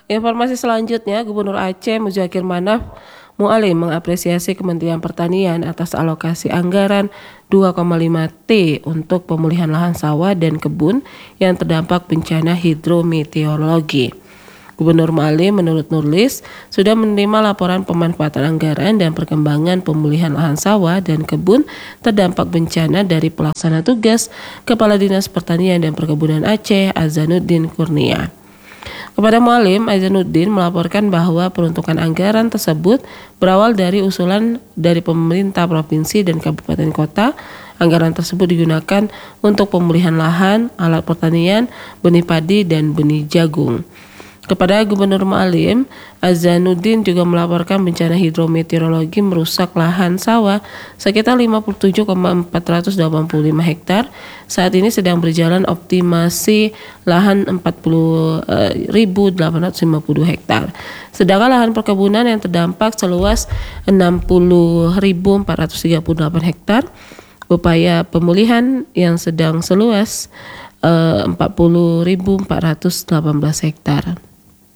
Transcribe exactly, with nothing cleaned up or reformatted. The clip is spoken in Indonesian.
Informasi selanjutnya, Gubernur Aceh Muzakir Manaf Mualim mengapresiasi Kementerian Pertanian atas alokasi anggaran dua koma lima T untuk pemulihan lahan sawah dan kebun yang terdampak bencana hidrometeorologi. Gubernur Mualim menurut Nurlis sudah menerima laporan pemanfaatan anggaran dan perkembangan pemulihan lahan sawah dan kebun terdampak bencana dari pelaksana tugas Kepala Dinas Pertanian dan Perkebunan Aceh Azanuddin Kurnia. Kepada Mualim, Azanuddin melaporkan bahwa peruntukan anggaran tersebut berawal dari usulan dari pemerintah provinsi dan kabupaten kota. Anggaran tersebut digunakan untuk pemulihan lahan, alat pertanian, benih padi, dan benih jagung. Kepada Gubernur Mualim, Azanuddin juga melaporkan bencana hidrometeorologi merusak lahan sawah sekitar lima puluh tujuh koma empat delapan lima hektar. Saat ini sedang berjalan optimasi lahan empat puluh ribu delapan ratus lima puluh hektar. Sedangkan lahan perkebunan yang terdampak seluas enam puluh ribu empat ratus tiga puluh delapan hektar. Upaya pemulihan yang sedang seluas empat puluh ribu empat ratus delapan belas hektar.